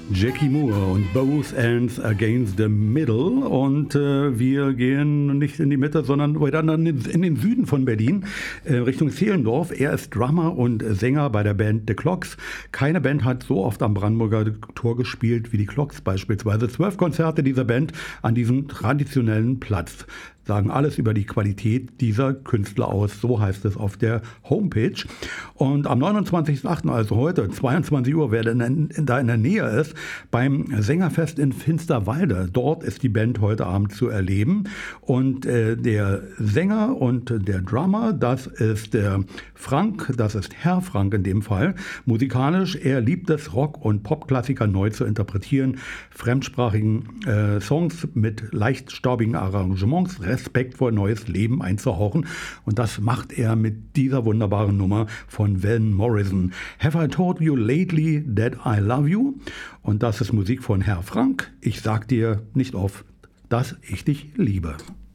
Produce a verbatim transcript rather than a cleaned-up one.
Jackie Moore und Both Ends Against the Middle, und äh, wir gehen nicht in die Mitte, sondern weiter in den Süden von Berlin, äh, Richtung Zehlendorf. Er ist Drummer und Sänger bei der Band The Clocks. Keine Band hat so oft am Brandenburger Tor gespielt wie die Clocks beispielsweise. Zwölf Konzerte dieser Band an diesem traditionellen Platz sagen alles über die Qualität dieser Künstler aus, so heißt es auf der Homepage. Und am neunundzwanzigsten achten, also heute, zweiundzwanzig Uhr, wer denn in, da in der Nähe ist, beim Sängerfest in Finsterwalde, dort ist die Band heute Abend zu erleben. Und äh, der Sänger und der Drummer, das ist der Frank, das ist Herr Frank in dem Fall. Musikalisch, er liebt es, Rock- und Popklassiker neu zu interpretieren, fremdsprachigen äh, Songs mit leicht staubigen Arrangements, Respekt vor neues Leben einzuhauchen. Und das macht er mit dieser wunderbaren Nummer von Van Morrison. Have I told you lately that I love you? Und das ist Musik von Herr Frank. Ich sag dir nicht oft, dass ich dich liebe.